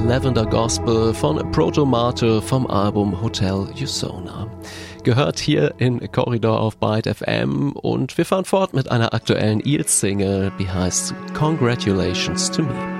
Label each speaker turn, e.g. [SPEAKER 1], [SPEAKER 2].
[SPEAKER 1] Lavender Gospel von Proto Marte vom Album Hotel Usona. Gehört hier in Corridor auf Byte FM und wir fahren fort mit einer aktuellen Eels-Single, die heißt Congratulations to Me.